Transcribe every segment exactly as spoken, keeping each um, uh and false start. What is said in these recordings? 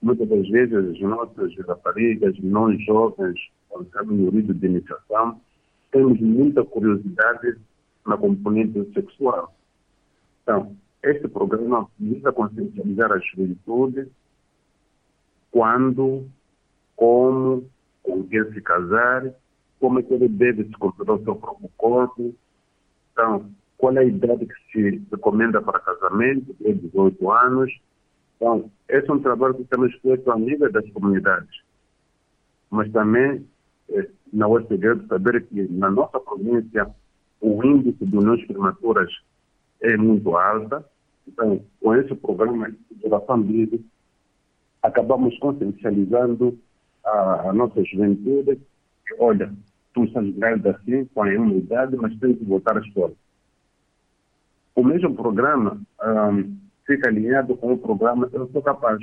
muitas das vezes as nossas raparigas, nós jovens, quando estamos no período de iniciação, temos muita curiosidade na componente sexual. Então, este programa visa consciencializar a juventude quando, como, com quem se casar, como é que ele deve se comportar o seu próprio corpo. Então, qual é a idade que se recomenda para casamento, de dezoito anos. Então, esse é um trabalho que temos feito a nível das comunidades. Mas também, eh, não é segredo saber que na nossa província o índice de uniões prematuras é muito alto. Então, com esse programa de geração livre, acabamos consciencializando a, a nossa juventude que, olha, tu estás grávida assim, com uma idade, mas tens que voltar à escola. O mesmo programa um, fica alinhado com o programa Eu Sou Capaz.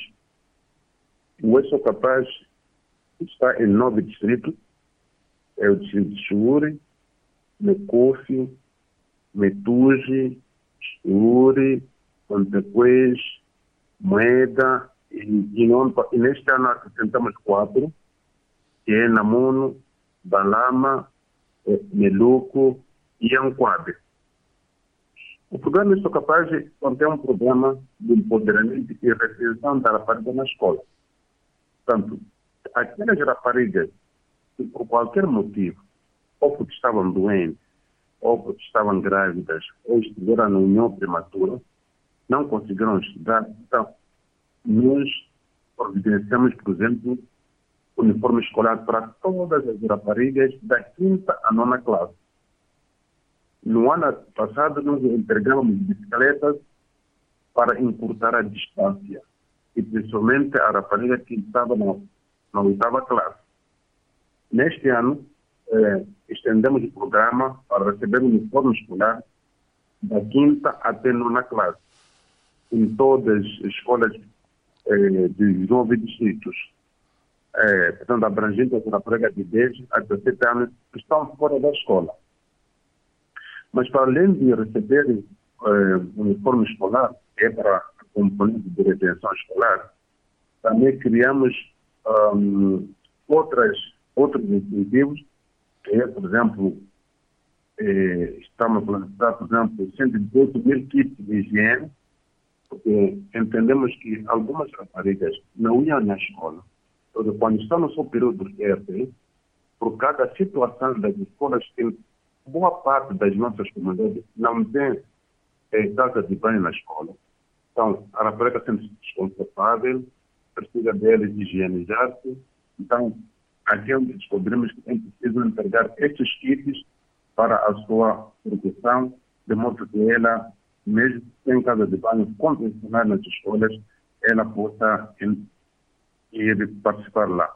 O Eu Sou Capaz está em nove distritos. É o distrito de Chiuri, Mecofi, Metuge, Chiuri, Pontepuez, Moeda, e, e, não, e neste ano acrescentamos quatro, que é Namuno, Balama, Meluco e Anquabe. O programa Eu Sou Capaz contém um programa de empoderamento e retenção da rapariga na escola. Portanto, aquelas raparigas que por qualquer motivo, ou porque estavam doentes, ou porque estavam grávidas, ou estiveram na união prematura, não conseguiram estudar. Então, nós providenciamos, por exemplo, uniforme escolar para todas as raparigas da quinta à nona classe. No ano passado, nós entregamos bicicletas para encurtar a distância, e principalmente a rapariga que estava na, na oitava classe. Neste ano, eh, estendemos o programa para receber o uniforme escolar da quinta até nona classe, em todas as escolas eh, de nove distritos. É, portanto, abrangendo a rapariga de dez a dezessete anos que estão fora da escola. Mas, para além de receber eh, uniforme escolar, que é para a componente de retenção escolar, também criamos um, outras, outros incentivos, que é, por exemplo, eh, estamos a planejar, por exemplo, cento e dezoito mil kits de higiene, porque entendemos que algumas raparigas não iam na escola. Então, quando estão no seu período de R T, por cada situação das escolas, tem boa parte das nossas comunidades não tem é, casa de banho na escola. Então, a rapariga sente-se desconfortável, precisa deles higienizar-se. Então, aqui é onde descobrimos que é preciso entregar estes kits para a sua proteção, de modo que ela, mesmo sem casa de banho convencional nas escolas, ela possa ir participar lá.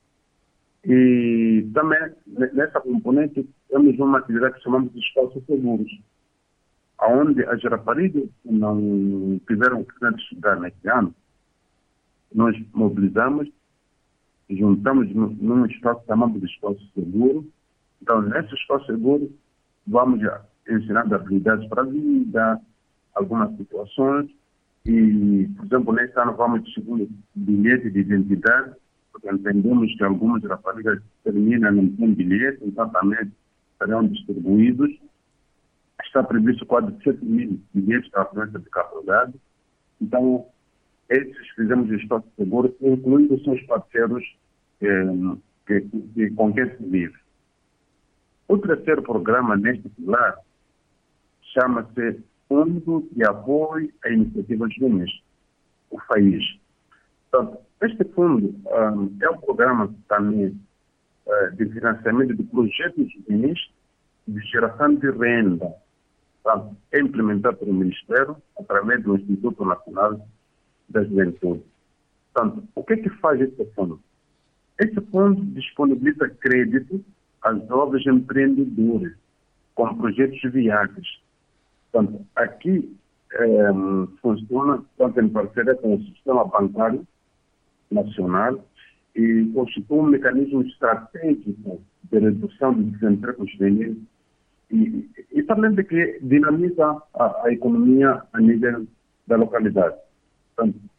E também, nessa componente, temos uma atividade que chamamos de espaços seguros, onde as raparigas que não tiveram oportunidade de estudar neste ano, nós mobilizamos e juntamos num espaço chamado de espaço seguro. Então, nesse espaço seguro, vamos ensinar habilidades para a vida, algumas situações, e, por exemplo, neste ano vamos distribuir bilhete de identidade, porque entendemos que algumas raparigas terminam não têm bilhete, então também serão distribuídos. Está previsto quase sete mil bilhetes para a presença de carro-dado. Então, esses fizemos o espaço seguro, incluindo os seus parceiros eh, que, que, com quem se vive. O terceiro programa neste pilar chama-se Fundo de Apoio a Iniciativas Juvenis, o FAIS. Então, este fundo um, é um programa também uh, de financiamento de projetos juvenis de geração de renda. Então, é implementado pelo Ministério através do Instituto Nacional da Juventude. Portanto, o que é que faz este fundo? Este fundo disponibiliza crédito a jovens empreendedores com projetos viáveis. Portanto, aqui eh, funciona tanto em parceria com o Sistema Bancário Nacional e constitui um mecanismo estratégico de redução do desemprego juvenil e, e também de que dinamiza a, a economia a nível da localidade. Portanto,